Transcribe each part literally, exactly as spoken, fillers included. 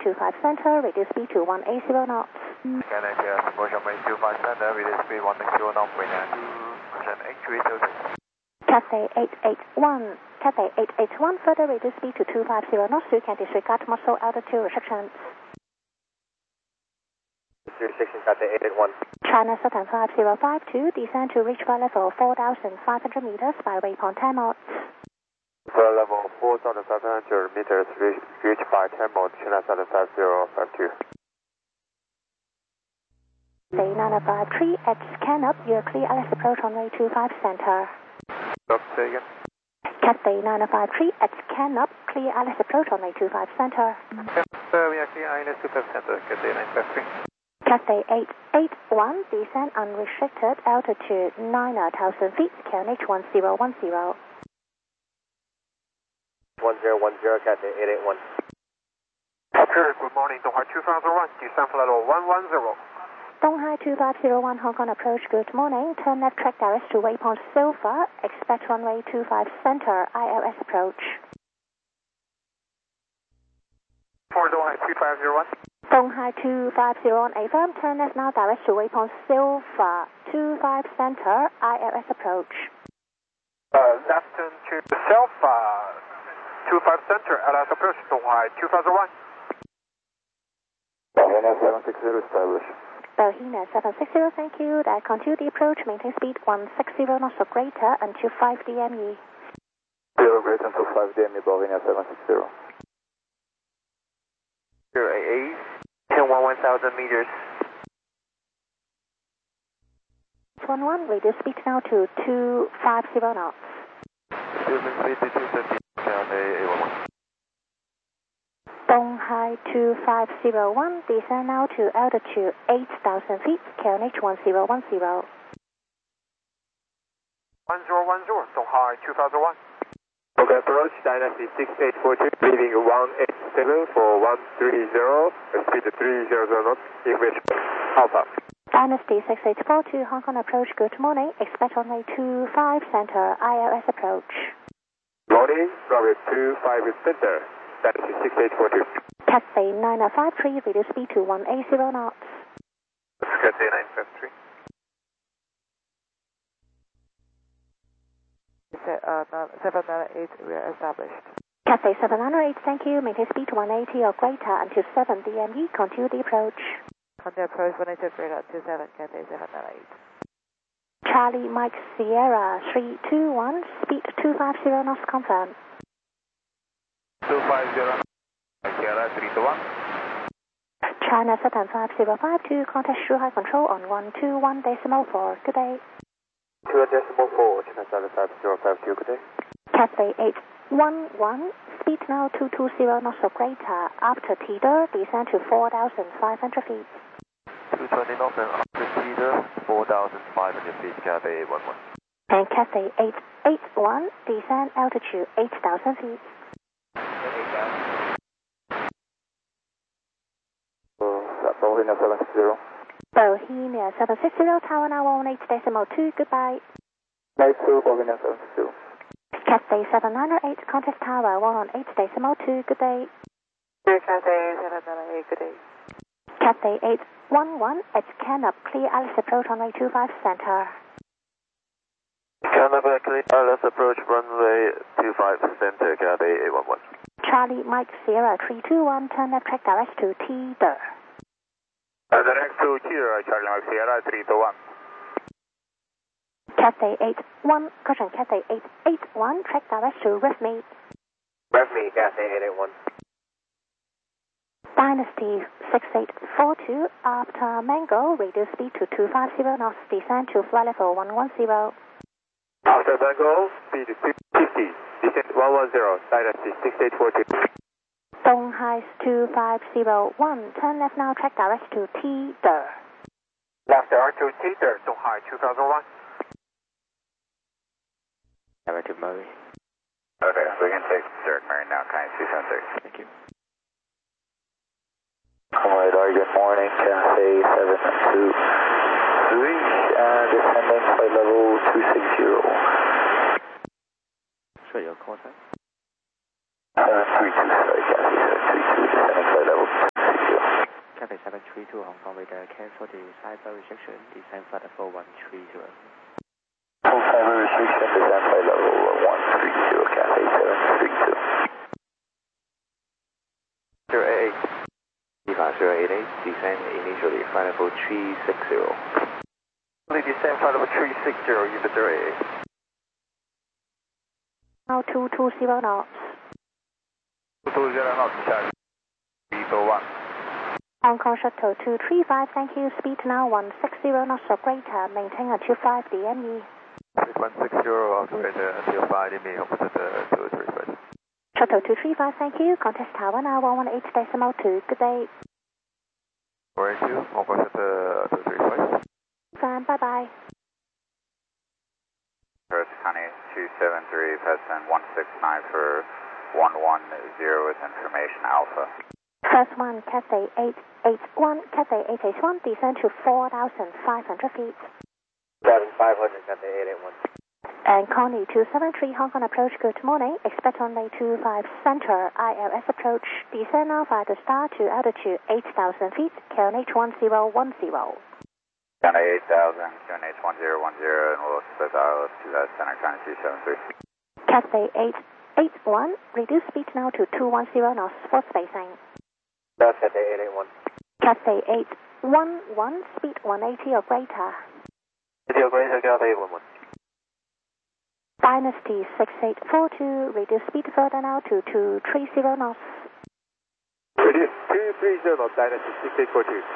two five center, reduce speed to one eighty knots. Cathay Sierra approach runway two five center, reduce speed one eighty knots, wind and two eight three zero six. Cathay eight eight one, Cathay eight eight one, further reduce speed to two five zero knots, you can disregard muscle altitude restrictions. three six Cathay eight eight one. China Southern five zero five two, descend to reach flight level four thousand five hundred meters by waypoint ten knots. For level four thousand five hundred meters, reach, reach by ten mode, China Southern five zero five two. Cathay nine five three, at scan up, you're clear Alice approach runway two five center. Stop, say again. Cathay nine five three, at scan up, clear Alice approach runway two five center. Yes, sir, we are clear I L S two five center, Cathay nine five three. Cathay eight eight one, descend unrestricted, altitude nine thousand feet, K N H one zero one zero. one zero one zero, Cathay eight eight one. Sure, good morning, Donghai two five zero one, descend flight level one one zero. Donghai two five zero one, Hong Kong approach, good morning, turn left track direct to waypoint Silver, expect runway two five center, I L S approach. For Donghai two five zero one. Donghai two five zero one, affirm, turn left now direct to waypoint Silver, two five center, I L S approach. Uh, left turn to Silver, two five center, I L S approach, Donghai two five zero one. Bohemia seven six zero established. Bohemia seven six zero, thank you. That continue the approach, maintain speed one sixty knots or greater until five D M E. Zero greater until five D M E, Bohemia seven six zero. Zero eight eight, ten one one thousand meters. one one, reduce speed now to two five zero knots. Assuming speed to two fifty, Cathay eight one one. Donghai two five zero one, descend now to altitude eight thousand feet, K N H one zero one zero. one zero one zero, Donghai two five zero one. Okay, approach Dynasty six eight four two, leaving one eight seven for one three zero, speed three hundred knots, English Alpha. Dynasty six eight four two, Hong Kong approach, good morning, expect runway two five center, I L S approach. Morning, runway two five center. Dynasty six eight four two. Cathay nine five three, reduce speed to one eighty knots. Cathay nine five three. Uh, seven nine eight, we are established. Cathay seven nine eight, thank you. Maintain speed to one eighty or greater until seven D M E. Continue the approach. Continue approach one eighty greater until seven, Cathay seven nine eight. Charlie Mike Sierra three two one, speed two five zero knots confirm. two five zero, Sierra three two one. China Southern five zero five two, contact Shanghai Control on one two one decimal four. Good day. two decimal four, China Southern five zero five two, good day. Cathay eight one one, speed now two two zero knots or greater. After Teeter, descend to four thousand five hundred feet. two twenty knots and after Teeter, four thousand five hundred feet, Cathay eight one one. And Cathay eight eight one, descend altitude eight thousand feet. Bohemia seven six zero. Bohemia seven six zero, Tower now on eight decimal two, goodbye. Nice to Bohemia seven six zero. Cathay seven nine eight, contact Tower one on eight decimal two, good day. Cathay seven nine eight, good day. Cathay eight one one, at Canop, clear Alice approach runway two five center. Canop, clear Alice approach runway two five center, Cathay eight one one. Charlie Mike Sierra three two one, turn left track direct to Teeter. Uh, direct to Teeter, Charlie Mike Sierra three two one. Cathay eight one, caution Cathay eight eight one, track direct to Revme. Revme, Cathay eight eight one. Dynasty six eight four two, after Mango, reduce speed to two five zero knots, descend to flight level one one zero. After Mango, speed fifty, descend one one zero, Dynasty six eight four two. Donghai two five zero one, turn left now, track direct to Teeter. Left there to Teeter, Donghai two thousand one. Never to Murray. Okay, we can take Dirk Murray now, kind of two seven three. Thank you. Radar, good morning, Cathay seven two three, and descending flight level two six zero. Show your call time. Uh, three two, sorry, Cathay seven three two, descending flight level seven three two Hong Kong radar, cancel the cyber restriction, descend flight level one three zero. Full cyber restriction, descend flight level one three zero, Cathay seven three two. zero eight eight. Viva zero eight eight, descend initially flight level three six zero. Descend flight level three six zero, you zero eight eight. Now two two zero knots. two two zero knots, Charlie. three two one. Hong Kong Shuttle two three five, thank you. Speed now one six zero knots or greater. Maintain at two five D M E. one six zero, operator until five D M E, opposite two three five. Shuttle two three five, thank you. Contest tower now one one eight decimal two. Good day. four eight two, opposite two three five. Fine, bye bye. First Honey two seven three, Peston one six nine for one one zero with information Alpha. First one, Cathay eight eight one, Cathay eight eight one, descend to four thousand five hundred feet. seven five hundred, Cathay eight eight one. And Connie two seven three, Hong Kong approach, good morning. Expect runway two five center, I L S approach. Descend now via the star to altitude eight thousand feet, K N H one zero one zero. K N H eight thousand, K N H one zero one zero, and we'll split out to that center, China two seven three. Cathay eight eight one, reduce speed now to two one zero knots for spacing. That's Cathay eight eight one. Cathay eight one one, speed one eighty or greater. eighty or greater, Cathay eight one one. Dynasty six eight four two, reduce speed further now to two three zero knots. Reduce two three zero knots, Dynasty six eight four two.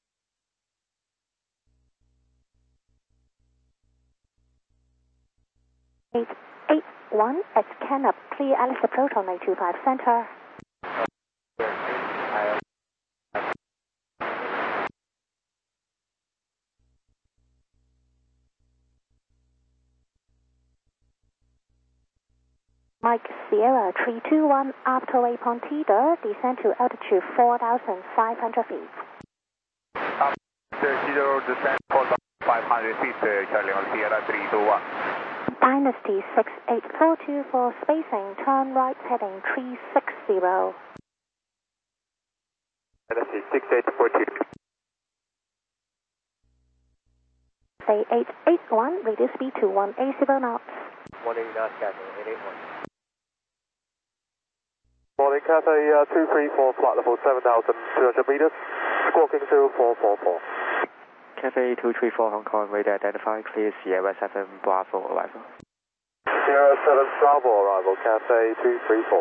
eight eight one, at Canop, clear Alice approach on runway two five center. Mike Sierra three two one, after waypoint Teeter, descend to altitude four thousand five hundred feet. Zero descent four thousand five hundred feet, Charlie on Sierra three two one. Dynasty six eight four two for spacing, turn right heading three six zero. Dynasty six eight four two. Say eight eight one, reduce speed to one eighty knots. one eighty knots, Cathay eight eight one. Morning, Cathay uh, two three four, flight level seven thousand two hundred meters, squawking zero four four four. Cathay two three four Hong Kong radar identified, clear Sierra seven Bravo arrival. Sierra seven Bravo arrival, Cathay two three four.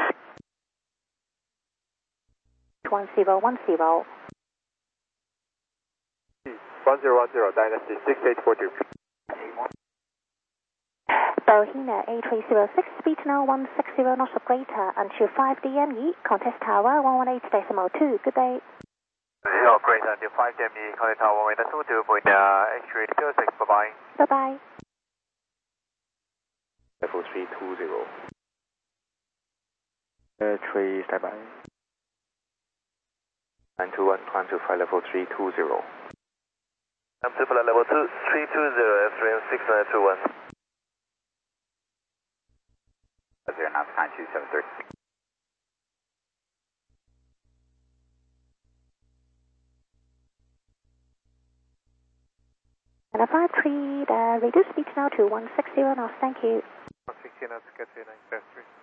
one zero one zero. one zero one zero, Dynasty six eight four two. Bohina A three zero six, speed now one six zero knots or greater until five D M E, contest tower one one eight decimal two. Good day. zero greater until five D M E, contest tower one one eight decimal two, point X three zero six, bye bye. Bye bye. Level three two zero. Uh, three, standby. nine two one, climb to flight level three two zero. I'm to flight level two three two zero, F three six nine two one. zero knots, nine two seven three. And a five three, uh, reduce speed now to one sixty knots, thank you. one sixty knots, Cathay nine seven three.